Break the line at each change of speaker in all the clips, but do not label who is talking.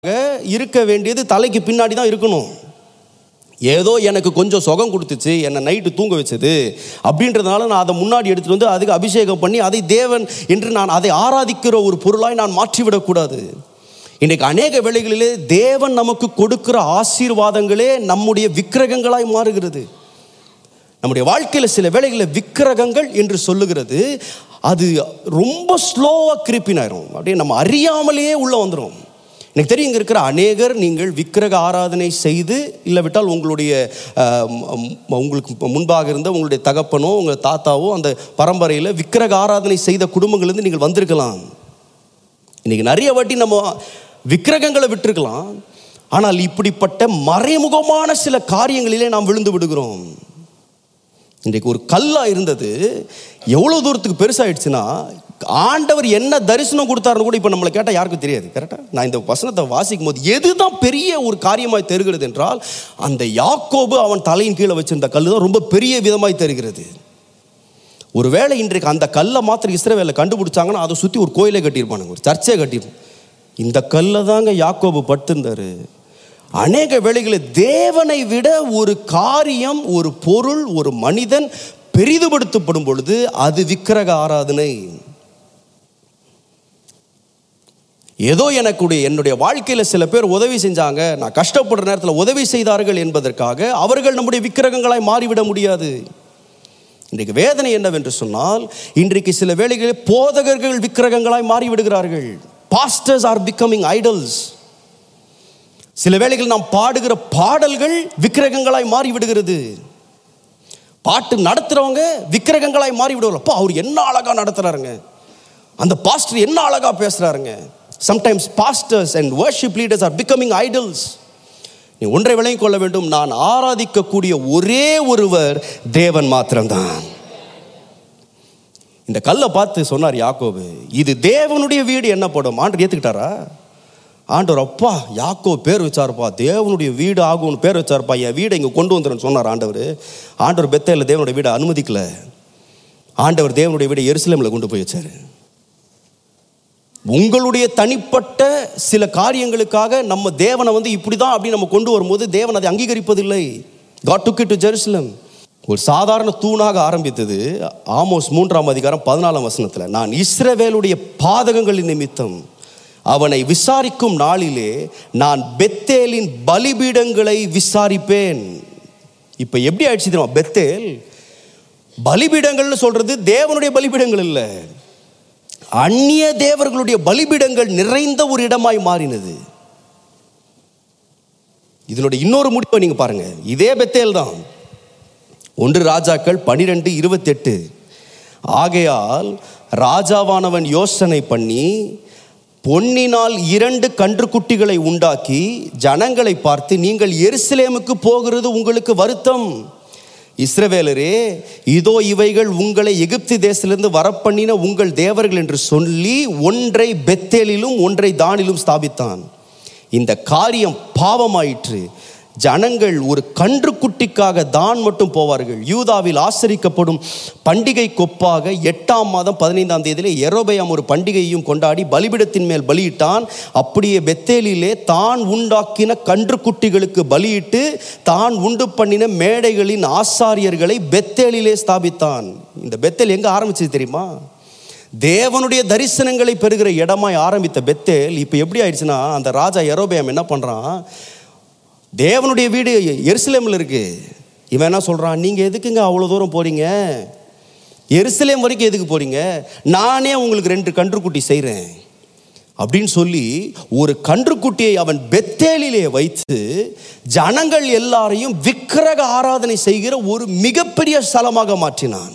இருக்க வேண்டியது தலைக்கு பின்னாடி தான் இருக்கணும். ஏதோ எனக்கு கொஞ்சம் சுகம் கொடுத்துச்சு, என்னை நைட்டு தூங்க வச்சது அப்படின்றதுனால நான் அதை முன்னாடி எடுத்துகிட்டு வந்து அதுக்கு அபிஷேகம் பண்ணி அதை தேவன் என்று நான் அதை ஆராதிக்கிற ஒரு பொருளாய் நான் மாற்றிவிடக்கூடாது. இன்றைக்கு அநேக வேளைகளிலே தேவன் நமக்கு கொடுக்கிற ஆசீர்வாதங்களே நம்முடைய விக்கிரகங்களாய் மாறுகிறது. நம்முடைய வாழ்க்கையில் சில வேளைகளில் விக்கிரகங்கள் என்று சொல்லுகிறது அது ரொம்ப ஸ்லோவாக கிரிப்பினாயிரும், அப்படியே நம்ம அறியாமலேயே உள்ளே வந்துடும். எனக்கு தெரியும், இங்கே இருக்கிற அநேகர் நீங்கள் விக்கிரக ஆராதனை செய்து இல்லாவிட்டால் உங்களுடைய உங்களுக்கு முன்பாக இருந்த உங்களுடைய தகப்பனோ உங்கள் தாத்தாவோ அந்த பரம்பரையில் விக்கிரக ஆராதனை செய்த குடும்பங்கள்லேருந்து நீங்கள் வந்திருக்கலாம். இன்றைக்கி நிறைய வாட்டி நம்ம விக்கிரகங்களை விட்டுருக்கலாம். ஆனால் இப்படிப்பட்ட மறைமுகமான சில காரியங்களிலே நாம் விழுந்து விடுகிறோம். இன்றைக்கு ஒரு கல்லாக இருந்தது எவ்வளோ தூரத்துக்கு பெருசாகிடுச்சுன்னா, ஆண்டவர் என்ன தரிசனம் கொடுத்தாருன்னு கூட இப்போ நம்மளை கேட்டால் யாருக்கும் தெரியாது. கரெக்டாக நான் இந்த வசனத்தை வாசிக்கும் போது எதுதான் பெரிய ஒரு காரியமாய் தெரிகிறது என்றால், அந்த யாக்கோபு அவன் தலையின் கீழே வச்சிருந்த கல் தான் ரொம்ப பெரிய விதமாய் தெரிகிறது. ஒருவேளை இன்றைக்கு அந்த கல்லை மாத்திரம் இஸ்ரவேலில் கண்டுபிடிச்சாங்கன்னா அதை சுற்றி ஒரு கோயிலே கட்டியிருப்பானுங்க, ஒரு சர்ச்சே கட்டியிருப்போம். இந்த கல்லை தாங்க யாக்கோபு படுத்திருந்தாரு. அநேக வேளைகளில் தேவனை விட ஒரு காரியம், ஒரு பொருள், ஒரு மனிதன் பெரிதுபடுத்தப்படும் பொழுது அது விக்கிரக ஆராதனை. ஏதோ என்னுடைய வாழ்க்கையில் சில பேர் உதவி செஞ்சாங்க, நான் கஷ்டப்படுற நேரத்தில் உதவி செய்தார்கள் என்பதற்காக அவர்கள் நம்முடைய விக்கிரகங்களாய் மாறிவிட முடியாது. இன்றைக்கு வேதனை என்னவென்று சொன்னால், இன்றைக்கு சில வேளைகளில் போதகர்கள் விக்கிரகங்களாய் மாறிவிடுகிறார்கள். Pastors are becoming idols. சில வேளைகளில் நாம் பாடுகிற பாடல்கள் விக்கிரகங்களாய் மாறிவிடுகிறது. பாட்டு நடத்துகிறவங்க விக்கிரகங்களாய் மாறிவிடுவாங்க. அப்போ அவர் என்ன அழகாக நடத்துகிறாருங்க, அந்த பாஸ்டர் என்ன அழகாக பேசுகிறாருங்க. Sometimes pastors and worship leaders are becoming idols. நீ ஒன்றை விளங்கிக் கொள்ள வேண்டும், நான் ஆராதிக்கக்கூடிய ஒரே ஒருவர் தேவன் மாத்திரம்தான். இந்த கல்லை பார்த்து சொன்னார் யாக்கோபு, இது தேவனுடைய வீடு என்னப்படும். ஆண்டவர் ஏற்றுக்கிட்டாரா? ஆண்டவர் அப்பா யாக்கோ பேர் வச்சாருப்பா, தேவனுடைய வீடு ஆகும்னு பேர் வச்சாருப்பா, என் வீடை இங்கே கொண்டு வந்துருன்னு சொன்னார் ஆண்டவர். ஆண்டவர் பெத்தேலில் தேவனுடைய வீடை அனுமதிக்கல. ஆண்டவர் தேவனுடைய வீடை எருசலேமில் கொண்டு போய் வச்சார். உங்களுடைய தனிப்பட்ட சில காரியங்களுக்காக நம்ம தேவனை இப்படி தான் அப்படி நம்ம கொண்டு வரும்போது தேவன் அதை அங்கீகரிப்பதில்லை. God took it to Jerusalem. ஒரு சாதாரண தூணாக ஆரம்பித்தது. ஆமோஸ் 3:14 நான் இஸ்ரவேலுடைய பாதகங்களின் நிமித்தம் அவனை விசாரிக்கும் நாளிலே நான் பெத்தேலின் பலிபீடங்களை விசாரிப்பேன். இப்போ எப்படி ஆயிடுச்சு தெரியுமா? பெத்தேல் பலிபீடங்கள்னு சொல்றது தேவனுடைய பலிபீடங்கள் இல்லை, அந்நிய தேவர்களுடைய பலிபீடங்கள் நிறைந்த ஒரு இடமாய் மாறினது. இதனுடைய இன்னொரு முடிவை நீங்க பாருங்க. இதே பெத்தேல் தான். 1 ராஜாக்கள் 12:28 ஆகையால் ராஜாவானவன் யோசனை பண்ணி பொன்னினால் 2 கன்றுக்குட்டிகளை உண்டாக்கி ஜனங்களை பார்த்து, நீங்கள் எருசலேமுக்கு போகிறது உங்களுக்கு வருத்தம். இஸ்ரவேலரே, இதோ இவைகள் உங்களை எகிப்து தேசத்திலிருந்து வரப்பண்ணின உங்கள் தேவர்கள் என்று சொல்லி ஒன்றை பெத்தேலிலும் ஒன்றை தானிலும் ஸ்தாபித்தான். இந்த காரியம் பாவமாயிற்று. ஜனங்கள் ஒரு கன்றுக்குட்டிக்காக தான் மட்டும் போவார்கள். யூதாவில் ஆசரிக்கப்படும் பண்டிகை கொப்பாக 8ஆம் மாதம் 15ஆம் தேதியிலே யெரொபெயாம் ஒரு பண்டிகையையும் கொண்டாடி பலிபீடத்தின் மேல் பலியிட்டான். அப்படியே பெத்தேலிலே தான் உண்டாக்கின கன்றுக்குட்டிகளுக்கு பலியிட்டு தான் உண்டு பண்ணின மேடைகளின் ஆசாரியர்களை பெத்தேலிலே ஸ்தாபித்தான். இந்த பெத்தேல் எங்க ஆரம்பிச்சது தெரியுமா? தேவனுடைய தரிசனங்களை பெறுகிற இடமாய் ஆரம்பித்த பெத்தேல் இப்போ எப்படி ஆயிடுச்சுன்னா, அந்த ராஜா யெரொபெயாம் என்ன பண்றான், தேவனுடைய வீடு எருசலேமில் இருக்கு. இவன் என்ன சொல்றான், நீங்க எதுக்குங்க அவ்வளோ தூரம் போறீங்க, எருசலேம் வரைக்கும் எதுக்கு போறீங்க, நானே உங்களுக்கு 2 கன்றுக்குட்டி செய்கிறேன் அப்படின்னு சொல்லி ஒரு கன்றுக்குட்டியை அவன் பெத்தேலிலே வைத்து ஜனங்கள் எல்லாரையும் விக்கிரக ஆராதனை செய்கிற ஒரு மிகப்பெரிய ஸ்தலமாக மாற்றினான்.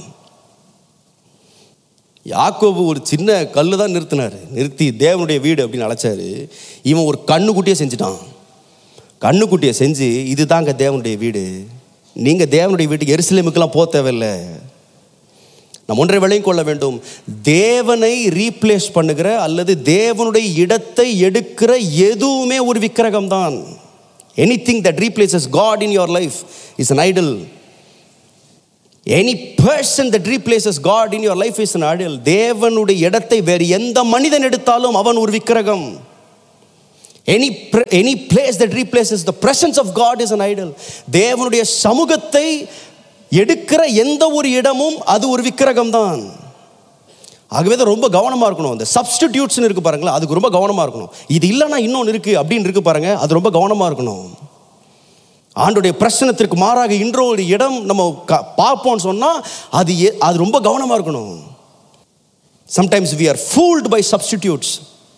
யாக்கோபு ஒரு சின்ன கல்லு தான் நிறுத்தி தேவனுடைய வீடு அப்படின்னு அழைச்சாரு. இவன் ஒரு கண்ணுக்குட்டியை செஞ்சுட்டான். கண்ணுக்குட்டியை செஞ்சு இதுதாங்க தேவனுடைய வீடு, நீங்கள் தேவனுடைய வீட்டுக்கு எருசலேமுக்கெல்லாம் போக தேவையில்லை. நம்ம ஒன்றை விளங்கிக் கொள்ள வேண்டும், தேவனை ரீப்ளேஸ் பண்ணுகிற அல்லது தேவனுடைய இடத்தை எடுக்கிற எதுவுமே ஒரு விக்கிரகம் தான். Anything that replaces God in your life is an idol. Any person that replaces God in your life is an idol. தேவனுடைய இடத்தை வேறு எந்த மனிதன் எடுத்தாலும் அவன் ஒரு விக்கிரகம். Any place that replaces the presence of God is an idol. தேவனுடைய சமூகத்தை எடுக்கிற எந்த ஒரு இடமும் அது ஒரு விக்கிரகம் தான். ஆகவே தான் ரொம்ப கவனமாக இருக்கணும். இந்த சப்ஸ்டிடியூட்ஸ்னு இருக்கு பாருங்களா, அதுக்கு ரொம்ப கவனமாக இருக்கணும். இது இல்லைன்னா இன்னொன்று இருக்கு அப்படின்னு இருக்கு பாருங்க, அது ரொம்ப கவனமாக இருக்கணும். ஆண்டுடைய பிரச்சனத்திற்கு மாறாக இன்னொரு இடம் நம்ம பார்ப்போம்னு சொன்னால் அது ரொம்ப கவனமாக இருக்கணும். Sometimes we are fooled by substitutes.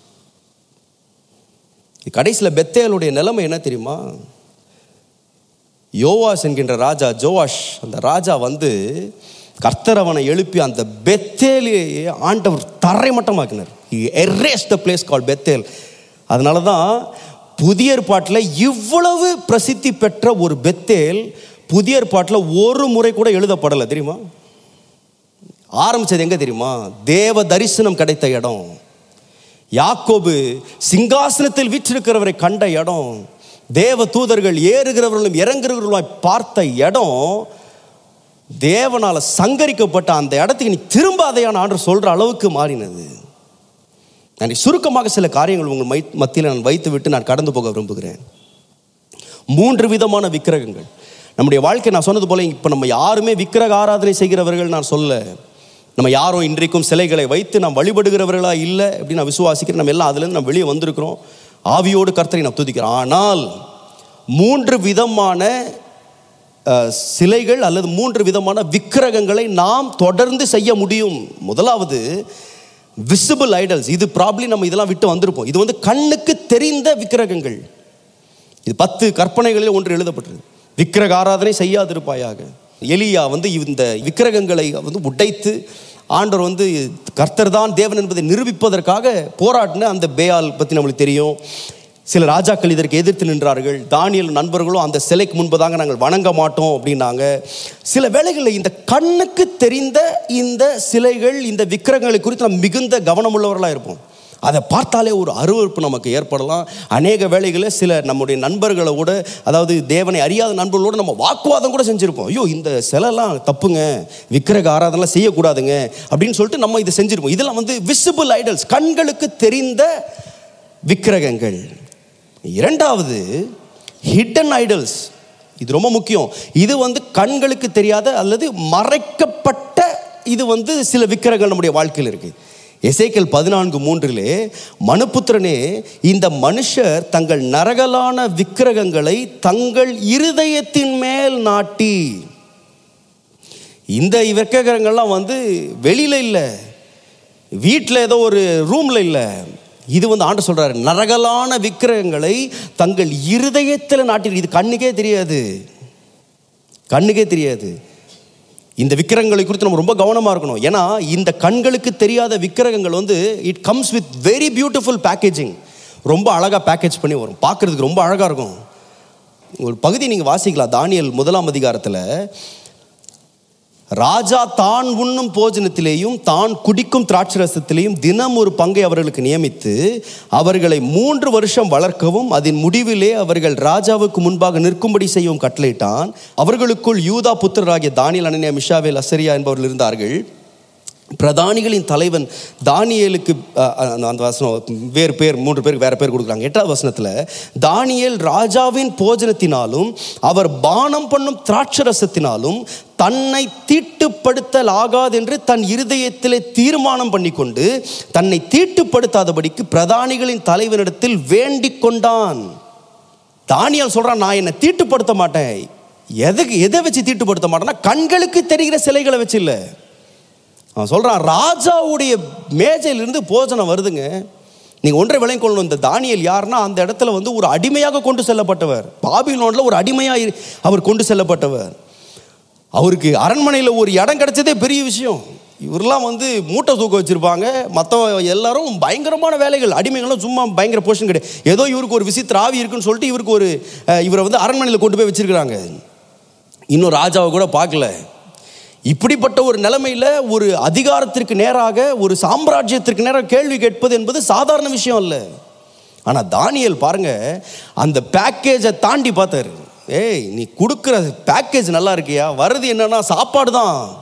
கடைசியில் பெத்தேலுடைய நிலைமை என்ன தெரியுமா? யோவாஸ் என்கின்ற ராஜா, ஜோவாஷ் அந்த ராஜா வந்து கர்த்தர் அவனை எழுப்பி அந்த பெத்தேலையே ஆண்டவர் தரைமட்டமாக்கினார். He erased the place called Bethel. அதனால தான் புதிய ஏற்பாட்டில் இவ்வளவு பிரசித்தி பெற்ற ஒரு பெத்தேல் புதிய ஏற்பாட்டில் ஒரு முறை கூட எழுதப்படலை தெரியுமா? ஆரம்பிச்சது எங்க தெரியுமா? தேவ தரிசனம் கிடைத்த இடம், யாக்கோபு சிங்காசனத்தில் வீற்றிருக்கிறவரை கண்ட இடம், தேவ தூதர்கள் ஏறுகிறவர்களும் இறங்குகிறவர்களும் பார்த்த இடம், தேவனால சங்கரிக்கப்பட்ட அந்த இடத்துக்கு நீ திரும்பாதையான ஆண்டு சொல்ற அளவுக்கு மாறினது. நான் சுருக்கமாக சில காரியங்கள் உங்கள் மத்தியில் நான் வைத்து விட்டு நான் கடந்து போக விரும்புகிறேன். 3 விதமான விக்கிரகங்கள் நம்முடைய வாழ்க்கை. நான் சொன்னது போல இப்போ நம்ம யாருமே விக்கிரக ஆராதனை செய்கிறவர்கள் நான் சொல்ல. நம்ம யாரும் இன்றைக்கும் சிலைகளை வைத்து நாம் வழிபடுகிறவர்களா இல்லை அப்படின்னு நான் விசுவாசிக்கிறேன். நம்ம எல்லாம் அதுலேருந்து நம்ம வெளியே வந்திருக்கிறோம். ஆவியோடு கர்த்தரை நான் துதிக்கிறோம். ஆனால் 3 விதமான சிலைகள் அல்லது 3 விதமான விக்கிரகங்களை நாம் தொடர்ந்து செய்ய முடியும். முதலாவது விசிபிள் ஐடல்ஸ். இது ப்ராப்ளி நம்ம இதெல்லாம் விட்டு வந்திருப்போம். இது வந்து கண்ணுக்கு தெரிந்த விக்கிரகங்கள். இது 10 கற்பனைகளில் ஒன்று எழுதப்பட்டது. விக்கிரக ஆராதனை செய்யாதிருப்பாயாக. எலியா வந்து இந்த விக்கிரகங்களை வந்து உடைத்து ஆண்டவர் வந்து கர்த்தர் தான் தேவன் என்பதை நிரூபிப்பதற்காக போராடின அந்த பேயால் பற்றி நம்மளுக்கு தெரியும். சில ராஜாக்கள் இதற்கு எதிர்த்து நின்றார்கள். தானியேல் நண்பர்களும் அந்த சிலைக்கு முன்பதாக நாங்கள் வணங்க மாட்டோம் அப்படின்னாங்க. சில வேளைகளில் இந்த கண்ணுக்கு தெரிந்த இந்த சிலைகள், இந்த விக்கிரகங்களை குறித்து நம்ம மிகுந்த கவனமுள்ளவர்களாக இருப்போம். அதை பார்த்தாலே ஒரு அருவருப்பு நமக்கு ஏற்படலாம். அநேக வேளைகளில் சில நம்முடைய நண்பர்களோட, அதாவது தேவனை அறியாத நண்பர்களோடு நம்ம வாக்குவாதம் கூட செஞ்சுருப்போம். ஐயோ இந்த சிலைலாம் தப்புங்க, விக்கிரக ஆராதனைலாம் செய்யக்கூடாதுங்க அப்படின்னு சொல்லிட்டு நம்ம இதை செஞ்சுருப்போம். இதெல்லாம் வந்து விசிபிள் ஐடல்ஸ், கண்களுக்கு தெரிந்த விக்கிரகங்கள். இரண்டாவது ஹிடன் ஐடல்ஸ். இது ரொம்ப முக்கியம். இது வந்து கண்களுக்கு தெரியாத அல்லது மறைக்கப்பட்ட இது வந்து சில விக்கிரகங்கள் நம்முடைய வாழ்க்கையில் இருக்கு. எசேக்கியேல் 14:3 மனுபுத்திரனே, இந்த மனுஷர் தங்கள் நரகலான விக்கிரகங்களை தங்கள் இருதயத்தின் மேல் நாட்டி. இந்த விக்கிரகங்கள்லாம் வந்து வெளியில இல்லை, வீட்டில் ஏதோ ஒரு ரூம்ல இல்லை. இது வந்து ஆண்டவர் சொல்றாரு, நரகலான விக்கிரகங்களை தங்கள் இருதயத்தில் நாட்டி. இது கண்ணுக்கே தெரியாது, கண்ணுக்கே தெரியாது. இந்த விக்கிரகங்களை குறித்து நம்ம ரொம்ப கவனமாக இருக்கணும். ஏன்னா இந்த கண்களுக்கு தெரியாத விக்கிரகங்கள் வந்து it comes with very beautiful packaging. ரொம்ப அழகாக பேக்கேஜ் பண்ணி வரும், பார்க்குறதுக்கு ரொம்ப அழகாக இருக்கும். ஒரு பகுதி நீங்கள் வாசிக்கலாம், தானியேல் 1ஆம் அதிகாரத்தில். ராஜா தான் உண்ணும் போஜனத்திலேயும் தான் குடிக்கும் திராட்சரசத்திலேயும் தினம் ஒரு பங்கை அவர்களுக்கு நியமித்து அவர்களை 3 வருஷம் வளர்க்கவும் அதன் முடிவிலே அவர்கள் ராஜாவுக்கு முன்பாக நிற்கும்படி செய்யவும் கட்டளையிட்டான். அவர்களுக்குள் யூதா புத்திரராகிய தானியேல், அனனியா, மிஷாவேல், அசரியா என்பவர்கள் இருந்தார்கள். பிரதானிகளின் தலைவன் தானியேலுக்கு அந்த வசனம் வேறு பேர், 3 பேருக்கு வேறு பேர் கொடுக்குறாங்க. 8ஆவது வசனத்தில், தானியேல் ராஜாவின் போஜனத்தினாலும் அவர் பானம் பண்ணும் திராட்சரசத்தினாலும் தன்னை தீட்டுப்படுத்தல் ஆகாது என்று தன் இருதயத்திலே தீர்மானம் பண்ணி கொண்டு தன்னை தீட்டுப்படுத்தாதபடிக்கு பிரதானிகளின் தலைவனிடத்தில் வேண்டிக் கொண்டான். தானியேல் சொல்றான், நான் என்னை தீட்டுப்படுத்த மாட்டேன். எதை வச்சு தீட்டுப்படுத்த மாட்டேன்னா, கண்களுக்கு தெரிகிற சிலைகளை வச்சு இல்லை. அவன் சொல்றான், ராஜாவுடைய மேஜையிலிருந்து போஜனம் வருதுங்க. நீங்கள் ஒன்றை விளங்கிக் கொள்ளணும். இந்த தானியேல் யாருன்னா, அந்த இடத்துல வந்து ஒரு அடிமையாக கொண்டு செல்லப்பட்டவர். பாபிலோனில் ஒரு அடிமையாக அவர் கொண்டு செல்லப்பட்டவர். அவருக்கு அரண்மனையில் ஒரு இடம் கிடைச்சதே பெரிய விஷயம். இவரெல்லாம் வந்து மூட்டை தூக்க வச்சுருப்பாங்க. மற்ற எல்லாரும் பயங்கரமான வேலைகள். அடிமைகளும் சும்மா பயங்கர போஷன் கிடையாது. ஏதோ இவருக்கு ஒரு விசித்திர ஆவி இருக்குன்னு சொல்லிட்டு இவரை வந்து அரண்மனையில் கொண்டு போய் வச்சிருக்கிறாங்க. இன்னும் ராஜாவை கூட பார்க்கல. இப்படிப்பட்ட ஒரு நிலைமையில் ஒரு அதிகாரத்திற்கு நேராக, ஒரு சாம்ராஜ்யத்திற்கு நேராக கேள்வி கேட்பது என்பது சாதாரண விஷயம் இல்லை. ஆனால் தானியேல் பாருங்க, அந்த பேக்கேஜை தாண்டி பார்த்தாரு. ஏய், நீ கொடுக்குற பேக்கேஜ் நல்லா இருக்கியா? வருது என்னன்னா சாப்பாடு தான்.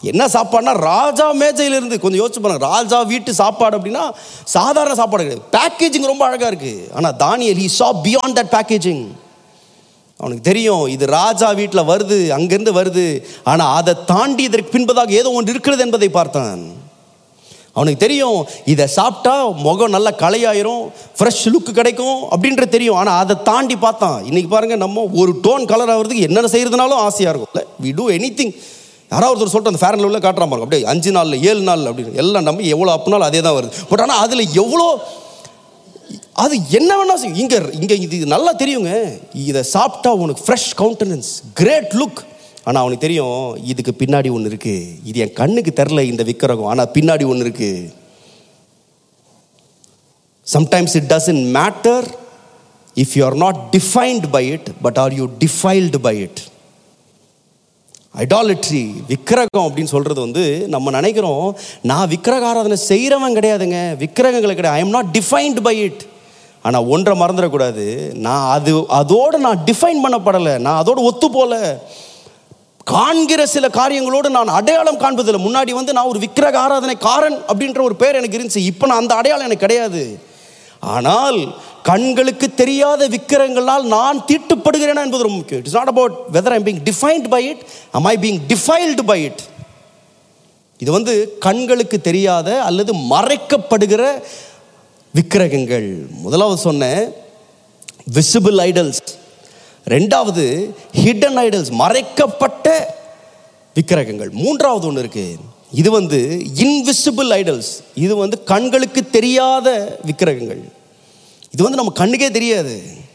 என்ன சாப்பாடுனா ராஜா மேஜையிலிருந்து. கொஞ்சம் யோசிச்சு பாருங்க, ராஜா வீட்டு சாப்பாடு அப்படின்னா சாதாரண சாப்பாடு கிடையாது. பேக்கேஜிங் ரொம்ப அழகாக இருக்குது. ஆனால் தானியேல் he saw beyond that packaging. அவனுக்கு தெரியும் இது ராஜா வீட்டில் வருது, அங்கேருந்து வருது. ஆனால் அதை தாண்டி இதற்கு பின்பதாக ஏதோ ஒன்று இருக்கிறது என்பதை பார்த்தான். அவனுக்கு தெரியும் இதை சாப்பிட்டா முகம் நல்ல கலையாயிரும், ஃப்ரெஷ் லுக்கு கிடைக்கும் அப்படின்றது தெரியும். ஆனால் அதை தாண்டி பார்த்தான். இன்றைக்கி பாருங்கள், நம்ம ஒரு டோன் கலர் ஆகிறதுக்கு என்னென்ன செய்கிறதுனாலும் ஆசையாக இருக்கும். இல்லை, வி டூ எனி திங். யாராவது ஒருத்தர் சொல்லிட்டு அந்த ஃபேர் அண்ட் லவ்லியில் காட்டுறான் பாருங்க, அப்படியே 5 நாள் 7 நாள் அப்படின்னு எல்லாம் நம்ம எவ்வளோ அப்புனாலும் அதே தான் வருது. பட் ஆனால் அதில் எவ்வளோ அது என்ன வேணா செய்யும். இங்கே இது நல்லா தெரியுங்க, இதை சாப்பிட்டா உனக்கு ஃப்ரெஷ் கவுண்டனன்ஸ், கிரேட் லுக். ஆனால் அவனுக்கு தெரியும் இதுக்கு பின்னாடி ஒன்று இருக்குது. இது என் கண்ணுக்கு தெரில இந்த விக்கிரகம், ஆனால் பின்னாடி ஒன்று இருக்குது. Sometimes it doesn't matter if you are not defined by it, but are you defiled by it. ஐடாலிட்ரி, விக்கிரகம் அப்படின்னு சொல்கிறது வந்து நம்ம நினைக்கிறோம், நான் விக்கிரக ஆராதனை செய்கிறவன் கிடையாதுங்க, விக்கிரகங்களை கிடையாது, I am not defined by it. ஆனால் ஒன்றை மறந்துடக்கூடாது, நான் அதோடு நான் டிஃபைன் பண்ணப்படலை, நான் அதோடு ஒத்து போல. காண்கிற சில காரியங்களோடு நான் அடையாளம் காண்பதில்லை. முன்னாடி வந்து நான் ஒரு விக்கிரக ஆராதனைக்காரன் அப்படின்ற ஒரு பேர் எனக்கு இருந்துச்சு. இப்போ நான் அந்த அடையாளம் எனக்கு கிடையாது. ஆனால் கண்களுக்கு தெரியாத விக்கிரகங்களால் நான் தீட்டுப்படுகிறேனா என்பது ரொம்ப முக்கியம். It's not about whether I am being defined by it, am I being defiled by it. இது வந்து கண்களுக்கு தெரியாத அல்லது மறைக்கப்படுகிற விக்கிரகங்கள். முதலாவது சொன்ன விசிபிள் ஐடல்ஸ், ரெண்டாவது ஹிடன் ஐடல்ஸ், மறைக்கப்பட்ட விக்கிரகங்கள். மூன்றாவது ஒன்று இருக்கு, இது வந்து இன்விசிபிள் ஐடல்ஸ். இது வந்து கண்களுக்கு தெரியாத விக்கிரகங்கள். இது வந்து நம்ம கண்ணுக்கே தெரியாது,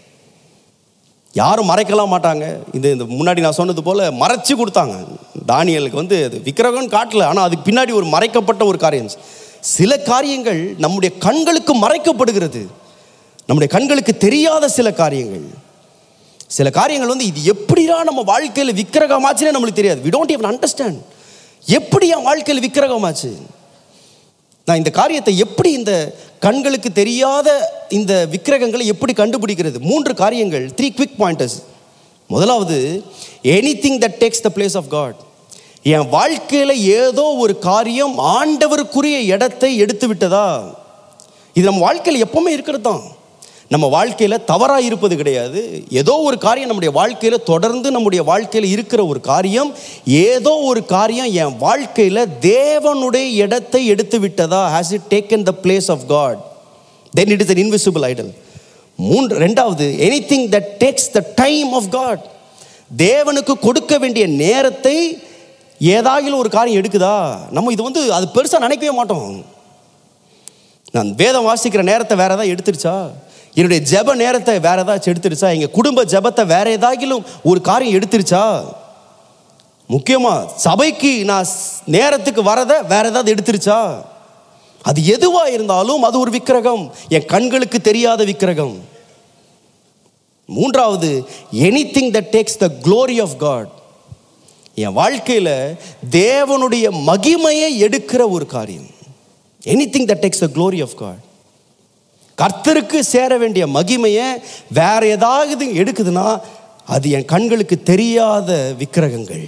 யாரும் மறைக்கலாம் மாட்டாங்க. இந்த முன்னாடி நான் சொன்னது போல் மறைச்சி கொடுத்தாங்க தானியேலுக்கு வந்து அது விக்கிரகம்னு காட்டல, ஆனால் அதுக்கு பின்னாடி ஒரு மறைக்கப்பட்ட ஒரு காரியம். சில காரியங்கள் நம்முடைய கண்களுக்கு மறைக்கப்படுகிறது, நம்முடைய கண்களுக்கு தெரியாத சில காரியங்கள். சில காரியங்கள் வந்து இது எப்படியா நம்ம வாழ்க்கையில் விக்கிரகமாச்சுன்னே நம்மளுக்கு தெரியாது. we don't even understand எப்படி என் வாழ்க்கையில் விக்கிரகமாச்சு. நான் இந்த காரியத்தை எப்படி, இந்த கண்களுக்கு தெரியாத இந்த விக்கிரகங்களை எப்படி கண்டுபிடிக்கிறது? 3 காரியங்கள், 3 குவிக் பாயிண்டர்ஸ். முதலாவது, anything that takes the place of God. என் வாழ்க்கையில் ஏதோ ஒரு காரியம் ஆண்டவருக்குரிய இடத்தை எடுத்து விட்டதா? இது நம்ம வாழ்க்கையில் எப்பவுமே இருக்கிறது தான். நம்ம வாழ்க்கையில் தவறாக இருப்பது கிடையாது. ஏதோ ஒரு காரியம் நம்முடைய வாழ்க்கையில் தொடர்ந்து நம்முடைய வாழ்க்கையில் இருக்கிற ஒரு காரியம், ஏதோ ஒரு காரியம் என் வாழ்க்கையில் தேவனுடைய இடத்தை எடுத்து விட்டதா? has it taken the place of God? then it is an invisible idol. ரெண்டாவது, anything that takes the time of God. தேவனுக்கு கொடுக்க வேண்டிய நேரத்தை ஏதாகிலும் ஒரு காரியம் எடுக்குதா? நம்ம இது வந்து அது பெருசாக நினைக்கவே மாட்டோம். நான் வேதம் வாசிக்கிற நேரத்தை வேற ஏதாவது எடுத்துருச்சா? என்னுடைய ஜெப நேரத்தை வேற ஏதாச்சும் எடுத்துருச்சா? எங்கள் குடும்ப ஜெபத்தை வேற ஏதாகிலும் ஒரு காரியம் எடுத்துருச்சா? முக்கியமாக சபைக்கு நான் நேரத்துக்கு வரதை வேற ஏதாவது எடுத்துருச்சா? அது எதுவாக இருந்தாலும் அது ஒரு விக்கிரகம், என் கண்களுக்கு தெரியாத விக்கிரகம். மூன்றாவது, anything that takes the glory of God. என் வாழ்க்கையில் தேவனுடைய மகிமையை எடுக்கிற ஒரு காரியம். Anything that takes the glory of God. கர்த்தருக்கு சேர வேண்டிய மகிமையை வேற ஏதாவது எடுக்குதுன்னா அது என் கண்களுக்கு தெரியாத விக்கிரகங்கள்.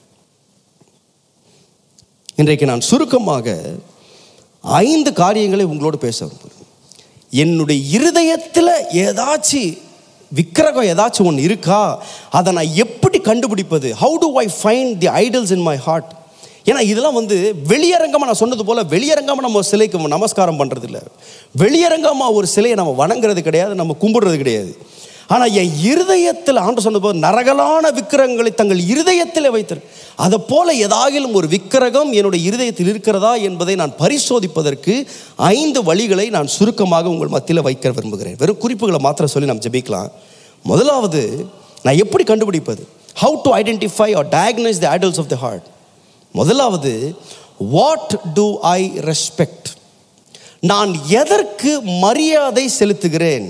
இன்றைக்கு நான் சுருக்கமாக 5 காரியங்களை உங்களோடு பேச விரும்புகிறேன். என்னுடைய இருதயத்தில் ஏதாச்சும் விக்கிரகம் ஏதாச்சும் ஒன்று இருக்கா? அதை நான் எப்படி கண்டுபிடிப்பது? How to I find the idols in my heart? ஏன்னா இதெல்லாம் வந்து வெளியரங்கமாக, நான் சொன்னது போல் வெளியரங்கமாக நம்ம சிலைக்கு நமஸ்காரம் பண்ணுறது இல்லை, வெளியரங்கமாக ஒரு சிலையை நம்ம வணங்குறது கிடையாது, நம்ம கும்பிடுறது கிடையாது. ஆனால் என் இருதயத்தில் ஆண்டு சொன்னது போல் நரகலான விக்கிரகங்களை தங்கள் இருதயத்தில் வைத்திருக்கு. அதை போல ஏதாகிலும் ஒரு விக்கிரகம் என்னுடைய இருதயத்தில் இருக்கிறதா என்பதை நான் பரிசோதிப்பதற்கு 5 வழிகளை நான் சுருக்கமாக உங்கள் மத்தியில் வைக்க விரும்புகிறேன். வெறும் குறிப்புகளை மாத்திரம் சொல்லி நாம் ஜெபிக்கலாம். முதலாவது, நான் எப்படி கண்டுபிடிப்பது? How to identify our diagnose the idols of the heart. முதலாவது, வாட் டு ஐ ரெஸ்பெக்ட்? நான் எதற்கு மரியாதை செலுத்துகிறேன்?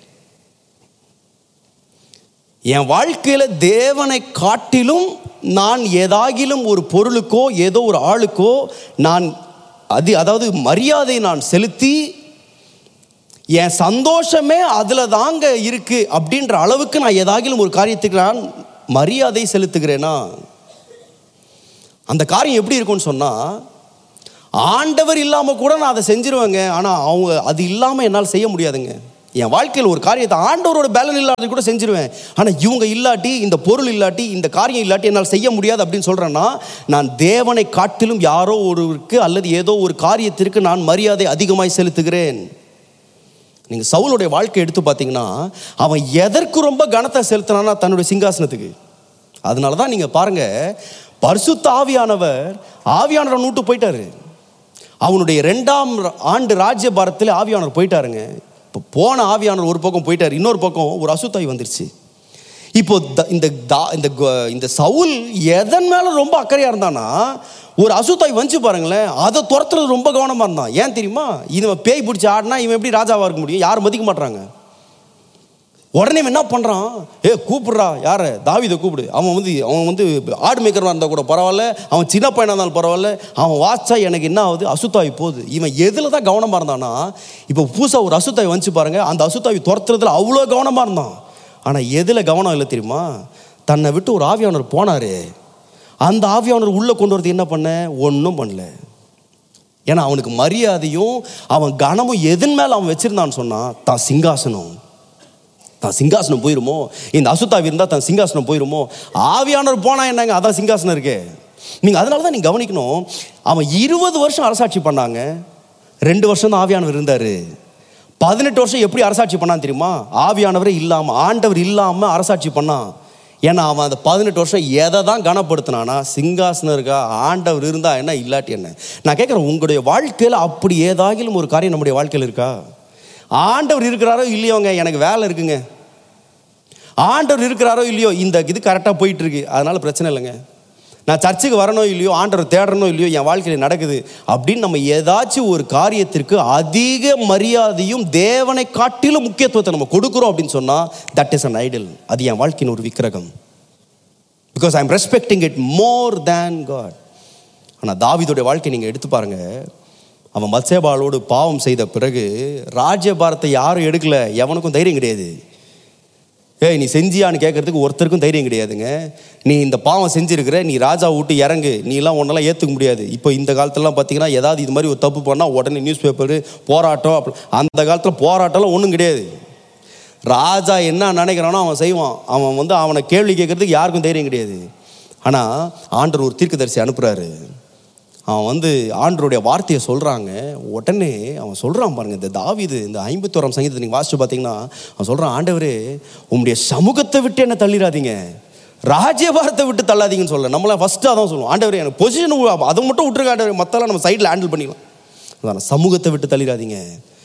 என் வாழ்க்கையில் தேவனை காட்டிலும் நான் ஏதாகிலும் ஒரு பொருளுக்கோ ஏதோ ஒரு ஆளுக்கோ நான் அதாவது மரியாதை நான் செலுத்தி என் சந்தோஷமே அதில் தாங்க இருக்கு அப்படின்ற அளவுக்கு நான் ஏதாகிலும் ஒரு காரியத்துக்கு நான் மரியாதை செலுத்துகிறேனா? அந்த காரியம் எப்படி இருக்கும்னு சொன்னால், ஆண்டவர் இல்லாமல் கூட நான் அதை செஞ்சிருவேங்க, ஆனால் அவங்க அது இல்லாமல் என்னால் செய்ய முடியாதுங்க. என் வாழ்க்கையில் ஒரு காரியத்தை ஆண்டவரோட பேலன் இல்லாத கூட செஞ்சிருவேன், ஆனால் இவங்க இல்லாட்டி, இந்த பொருள் இல்லாட்டி, இந்த காரியம் இல்லாட்டி என்னால் செய்ய முடியாது அப்படின்னு சொல்கிறேன்னா, நான் தேவனை காட்டிலும் யாரோ ஒருவருக்கு அல்லது ஏதோ ஒரு காரியத்திற்கு நான் மரியாதை அதிகமாய் செலுத்துகிறேன். நீங்கள் சவுலுடைய வாழ்க்கை எடுத்து பார்த்தீங்கன்னா, அவன் எதற்கு ரொம்ப கனத்தை செலுத்தினான்னா தன்னுடைய சிங்காசனத்துக்கு. அதனால தான் நீங்கள் பாருங்கள், பரிசுத்த ஆவியானவரை நூட்டு போயிட்டாரு. அவனுடைய 2ஆம் ஆண்டு ராஜ்யபாரத்தில் ஆவியானவர் போயிட்டாருங்க. இப்போ போன ஆவியானவர் ஒரு பக்கம் போயிட்டார், இன்னொரு பக்கம் ஒரு அசுத்தாய் வந்துருச்சு. இப்போ இந்த சவுல் எதன் மேலே ரொம்ப அக்கறையாக இருந்தானா, ஒரு அசுத்தாய் வந்துச்சு பாருங்களேன், அதை துரத்துறது ரொம்ப கவனமாக இருந்தான். ஏன் தெரியுமா? இவன் பேய் பிடிச்சி ஆடினா இவன் எப்படி ராஜாவாக இருக்க முடியும்? யாரும் மதிக்க மாட்டாங்க. உடனே என்ன பண்ணுறான், கூப்பிட்றா, யாரை? தாவீதை கூப்பிடு. அவன் வந்து ஆடு மேய்க்கிறவா இருந்தால் கூட பரவாயில்ல, அவன் சின்ன பையனாக இருந்தாலும் பரவாயில்ல, அவன் வாச்சா எனக்கு என்ன ஆகுது, அசுத்தாய் போகுது. இவன் எதில் தான் கவனமாக இருந்தானா, இப்போ புதுசாக ஒரு அசுத்தாய் வந்துச்சு பாருங்க, அந்த அசுத்தாய் துரத்துறதுல அவ்வளோ கவனமாக இருந்தான். ஆனால் எதில் கவனம் இல்லை தெரியுமா? தன்னை விட்டு ஒரு ஆவியானவர் போனார், அந்த ஆவியானவர் உள்ளே கொண்டு வரது என்ன பண்ண? ஒன்றும் பண்ணல. ஏன்னா அவனுக்கு மரியாதையும் அவன் கனமும் எதன் மேலே அவன் வச்சிருந்தான்னு சொன்னான், தான் சிங்காசனம் போயிருமோ, இந்த அசுத்தாவி இருந்தால் தன் சிங்காசனம் போயிருமோ. ஆவியானவர் போனால் என்னங்க, அதான் சிங்காசனம் இருக்கே. நீங்கள் அதனால தான் நீங்கள் கவனிக்கணும், அவன் 20 வருஷம் அரசாட்சி பண்ணாங்க, 2 வருஷம் தான் ஆவியானவர் இருந்தார். 18 வருஷம் எப்படி அரசாட்சி பண்ணான்னு தெரியுமா? ஆவியானவரே இல்லாமல், ஆண்டவர் இல்லாமல் அரசாட்சி பண்ணான். ஏன்னா அவன் அந்த 18 வருஷம் எதை தான் கனப்படுத்தினானா, சிங்காசனம் இருக்கா, ஆண்டவர் இருந்தா என்ன, இல்லாட்டி என்ன. நான் கேட்குறேன், உங்களுடைய வாழ்க்கையில் அப்படி ஏதாகிலும் ஒரு காரியம் நம்முடைய வாழ்க்கையில் இருக்கா? ஆண்டவர் இருக்கிறாரோ இல்லையோங்க, எனக்கு வேலை இருக்குங்க, ஆண்டவர் இருக்கிறாரோ இல்லையோ, இந்த இது கரெக்டாக போயிட்டு இருக்கு, அதனால பிரச்சனை இல்லைங்க, நான் சர்ச்சுக்கு வரணும் இல்லையோ, ஆண்டவர் தேடணும் இல்லையோ, என் வாழ்க்கையில் நடக்குது அப்படின்னு நம்ம ஏதாச்சும் ஒரு காரியத்திற்கு அதிக மரியாதையும் தேவனை காட்டிலும் முக்கியத்துவத்தை நம்ம கொடுக்குறோம் அப்படின்னு சொன்னால், தட் இஸ் அன் ஐடல். அது என் வாழ்க்கையின் ஒரு விக்கிரகம். Because I am respecting it more than God. ஆனால் தாவீதுடைய வாழ்க்கை நீங்கள் எடுத்து பாருங்க, அவன் பத்சேபாளோடு பாவம் செய்த பிறகு ராஜ்யபாரத்தை யாரும் எடுக்கல, எவனுக்கும் தைரியம் கிடையாது. நீ செஞ்சியான்னு கேட்கறதுக்கு ஒருத்தருக்கும் தைரியம் கிடையாதுங்க. நீ இந்த பாவம் செஞ்சிருக்கிற, நீ ராஜா விட்டு இறங்கு, நீலாம் ஒன்றெல்லாம் ஏற்றுக்க முடியாது. இப்போ இந்த காலத்துலலாம் பார்த்தீங்கன்னா, ஏதாவது இது மாதிரி ஒரு தப்பு பண்ணால் உடனே நியூஸ் பேப்பரு போராட்டம். அந்த காலத்தில் போராட்டம்லாம் ஒன்றும் கிடையாது. ராஜா என்ன நினைக்கிறானோ அவன் செய்வான். அவனை கேள்வி கேட்கறதுக்கு யாருக்கும் தைரியம் கிடையாது. ஆனால் ஆண்டவர் ஒரு தீர்க்கதரிசி அனுப்புகிறாரு. அவன் ஆண்டவருடைய வார்த்தையை சொல்கிறாங்க. உடனே அவன் சொல்கிறான் பாருங்கள், இந்த தாவீது இந்த 51ஆம் சங்கீதத்தை நீங்கள் வாசித்து பார்த்தீங்கன்னா, அவன் சொல்கிறான், ஆண்டவரே உம்முடைய சமூகத்தை விட்டு என்ன தள்ளிடாதீங்க, ராஜ்யபாரத்தை விட்டு தள்ளாதீங்கன்னு சொல்ல. நம்மளாம் ஃபஸ்ட்டு அதான் சொல்லுவோம், ஆண்டவரே எனக்கு பொசிஷன் அதை மட்டும் விட்டுருக்க ஆண்டவரே, மற்றெல்லாம் நம்ம சைடில் ஹேண்டில் பண்ணிக்கலாம். அதான் சமூகத்தை விட்டு தள்ளிடாதீங்க.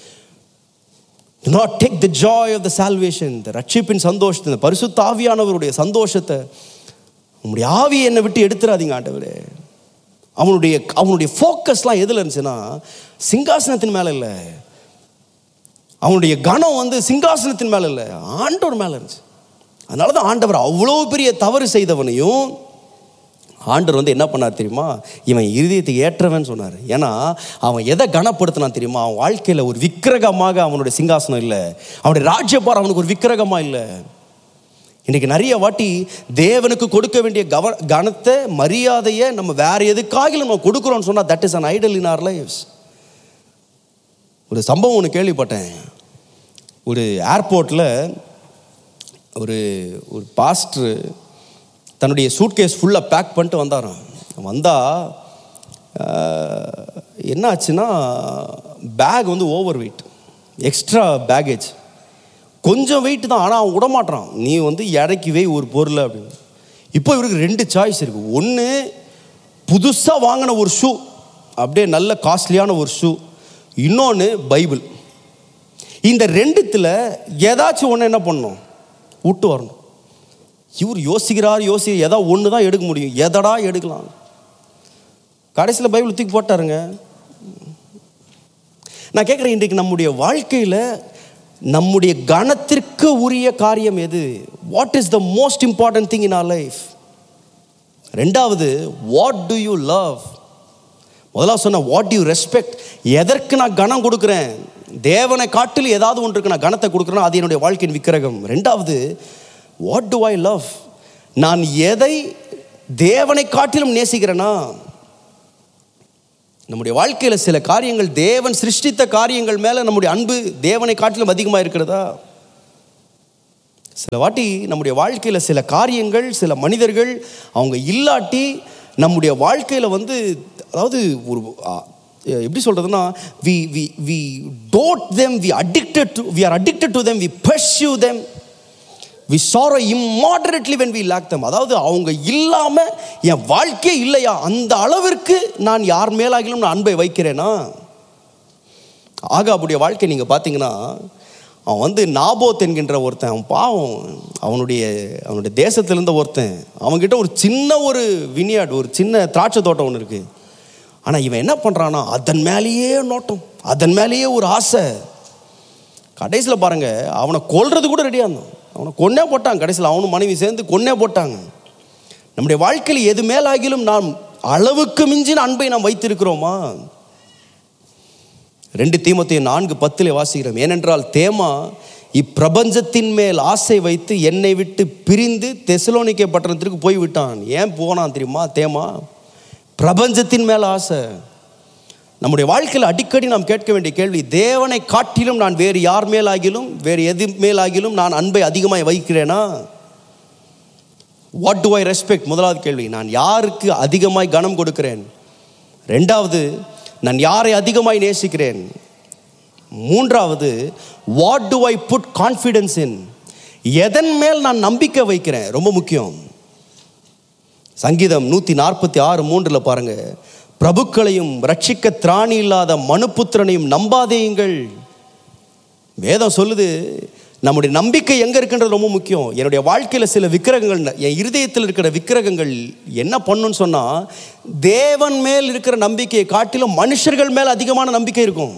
Do not take the joy of the salvation, இந்த ரட்சிப்பின் சந்தோஷத்தை, இந்த பரிசுத்த ஆவியானவருடைய சந்தோஷத்தை, உம்முடைய ஆவியை என்னை விட்டு எடுத்துடாதீங்க ஆண்டவரே. அவனுடைய ஃபோக்கஸ்லாம் எதில் இருந்துச்சுன்னா, சிங்காசனத்தின் மேலே இல்லை. அவனுடைய கனம் சிங்காசனத்தின் மேலே இல்லை, ஆண்டவர் மேலே இருந்துச்சு. அதனால தான் ஆண்டவர் அவ்வளோ பெரிய தவறு செய்தவனையும் ஆண்டவர் என்ன பண்ணார் தெரியுமா? இவன் இருதயத்துக்கு ஏற்றவன் சொன்னார். ஏன்னா அவன் எதை கனப்படுத்தினான் தெரியுமா? அவன் வாழ்க்கையில் ஒரு விக்கிரகமாக அவனுடைய சிங்காசனம் இல்லை, அவனுடைய ராஜ்யபாரம் அவனுக்கு ஒரு விக்கிரகமாக இல்லை. இன்றைக்கி நிறைய வாட்டி தேவனுக்கு கொடுக்க வேண்டிய கனத்தை, மரியாதையை நம்ம வேறு எதுக்காக நம்ம கொடுக்குறோன்னு சொன்னால், that is an Idol in our lives. ஒரு சம்பவம் ஒன்று கேள்விப்பட்டேன். ஒரு ஏர்போர்ட்டில் ஒரு பாஸ்டர் தன்னுடைய சூட்கேஸ் ஃபுல்லாக பேக் பண்ணிட்டு வந்தாராம். வந்தால் என்ன ஆச்சுன்னா, back over weight, extra baggage, கொஞ்சம் வெயிட் தான், ஆனால் அவன் விடமாட்டான், நீ இறக்கி வை ஒரு பொருள் அப்படின்னு. இப்போ இவருக்கு 2 சாய்ஸ் இருக்குது. ஒன்று, புதுசாக வாங்கின ஒரு ஷூ, அப்படியே நல்ல காஸ்ட்லியான ஒரு ஷூ. இன்னொன்று பைபிள். இந்த 2த்தில் ஏதாச்சும் ஒன்று என்ன பண்ணணும், விட்டு வரணும். இவர் யோசிக்கிறார், ஏதாவது ஒன்று தான் எடுக்க முடியும், எதடா எடுக்கலாம். கடைசியில் பைபிள் தூக்கி போட்டாருங்க. நான் கேட்குறேன், இன்றைக்கு நம்முடைய வாழ்க்கையில் நம்முடைய கனத்திற்கு உரிய காரியம் எது? What is the most important thing in R life? ரெண்டாவது, வாட் டு யூ லவ்? முதலாவது சொன்ன வாட் டு யூ ரெஸ்பெக்ட், எதற்கு நான் கனம் கொடுக்குறேன்? தேவனை காட்டில் ஏதாவது ஒன்றுக்கு நான் கனத்தை கொடுக்குறேன்னா அது என்னுடைய வாழ்க்கையின் விக்கிரகம். ரெண்டாவது, வாட் டு ஐ லவ்? நான் எதை தேவனை காட்டிலும் நேசிக்கிறேனா? நம்முடைய வாழ்க்கையில் சில காரியங்கள், தேவன் சிருஷ்டித்த காரியங்கள் மேலே நம்முடைய அன்பு தேவனை காட்டிலும் அதிகமாக இருக்கிறதா? சில வாட்டி நம்முடைய வாழ்க்கையில் சில காரியங்கள், சில மனிதர்கள் அவங்க இல்லாட்டி நம்முடைய வாழ்க்கையில் அதாவது ஒரு எப்படி சொல்கிறதுனா, we dote them, we are addicted to them, we pursue them, we sorrow immoderately when we lack them. அதாவது அவங்க இல்லாமல் என் வாழ்க்கையே இல்லையா, அந்த அளவிற்கு நான் யார் மேலாகிலும் நான் அன்பை வைக்கிறேனா? ஆகாபுடைய வாழ்க்கை நீங்கள் பார்த்தீங்கன்னா, அவன் நாபோத் என்கின்ற ஒருத்தன், அவன் பாவம், அவனுடைய தேசத்திலிருந்த ஒருத்தன், அவன்கிட்ட ஒரு சின்ன ஒரு வினியார்டு, ஒரு சின்ன திராட்சை தோட்டம் ஒன்று இருக்குது. ஆனால் இவன் என்ன பண்ணுறான்னா, அதன் மேலேயே நோட்டம், அதன் மேலேயே ஒரு ஆசை. கடைசியில் பாருங்கள், அவனை கொல்றது கூட ரெடியாக இருந்தான், அவனை கொன்னே போட்டாங்க. கடைசியில் அவனும் மனைவி சேர்ந்து கொன்னே போட்டாங்க. நம்முடைய வாழ்க்கையில் எது மேலாகிலும் நாம் அளவுக்கு மிஞ்சின அன்பை நாம் வைத்திருக்கிறோமா? 2 தீமோத்தேயு 4:10 வாசிக்கிறோம். ஏனென்றால் தேமா இப்பிரபஞ்சத்தின் மேல் ஆசை வைத்து என்னை விட்டு பிரிந்து தெசலோனிக்கே பட்டணத்திற்கு போய்விட்டான். ஏன் போனான் தெரியுமா? தேமா பிரபஞ்சத்தின் மேல் ஆசை. நம்முடைய வாழ்க்கையில் அடிக்கடி நாம் கேட்க வேண்டிய கேள்வி, தேவனை காட்டிலும் நான் வேறு யார் மேலாகிலும், வேறு எது மேலாகிலும் நான் அன்பை அதிகமாக வைக்கிறேனா? What to I respect? முதலாவது கேள்வி, நான் யாருக்கு அதிகமாய் கனம் கொடுக்கிறேன்? 2வது, நான் யாரை அதிகமாய் நேசிக்கிறேன்? 3வது, what to I put confidence in? எதன் மேல் நான் நம்பிக்கை வைக்கிறேன்? ரொம்ப முக்கியம். சங்கீதம் 146:3 பாருங்க, பிரபுக்களையும் ரட்சிக்க திராணி இல்லாத மனுபுத்திரனையும் நம்பாதேயுங்கள். வேதம் சொல்லுது, நம்முடைய நம்பிக்கை எங்கே இருக்குன்றது ரொம்ப முக்கியம். என்னுடைய வாழ்க்கையில் சில விக்கிரகங்கள், என் இருதயத்தில் இருக்கிற விக்கிரகங்கள் என்ன பண்ணுன்னு சொன்னால், தேவன் மேல் இருக்கிற நம்பிக்கையை காட்டிலும் மனுஷர்கள் மேல் அதிகமான நம்பிக்கை இருக்கும்.